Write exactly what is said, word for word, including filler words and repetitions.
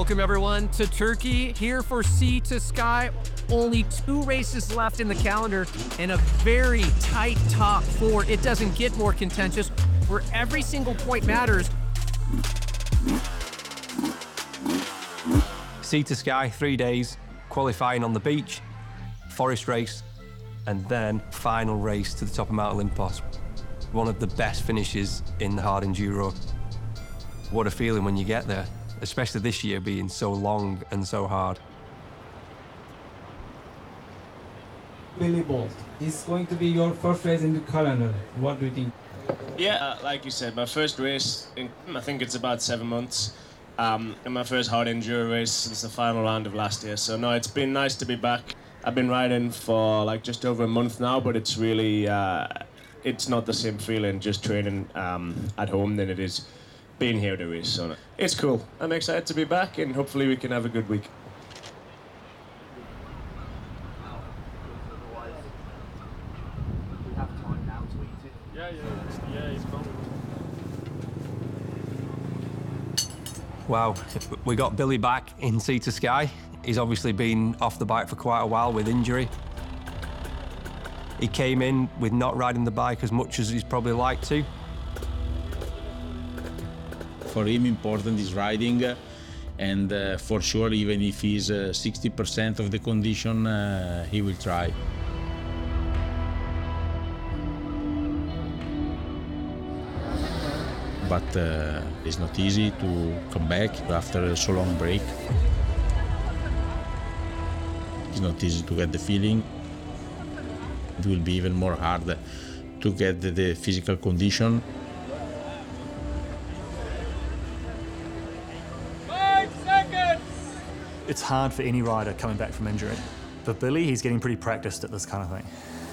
Welcome everyone to Turkey, here for Sea to Sky. Only two races left in the calendar and a very tight top four. It doesn't get more contentious, where every single point matters. Sea to Sky, three days, qualifying on the beach, forest race, and then final race to the top of Mount Olympos. One of the best finishes in the hard enduro. What a feeling when you get there, especially this year being so long and so hard. Billy Bolt, this is going to be your first race in the calendar. What do you think? Yeah, uh, like you said, my first race in, I think it's about seven months. Um, and my first hard enduro race since the final round of last year. So no, it's been nice to be back. I've been riding for like just over a month now, but it's really, uh, it's not the same feeling just training um, at home than it is being here to race. So it's cool. I'm excited to be back and hopefully we can have a good week. Yeah, yeah, yeah, he's cool. Wow, we got Billy back in Sea to Sky. He's obviously been off the bike for quite a while with injury. He came in with not riding the bike as much as he's probably liked to. For him, important is riding, and uh, for sure, even if he's uh, sixty percent of the condition, uh, he will try. But uh, it's not easy to come back after a so long break. It's not easy to get the feeling. It will be even more hard to get the, the physical condition. Five seconds! It's hard for any rider coming back from injury. For Billy, he's getting pretty practiced at this kind of thing.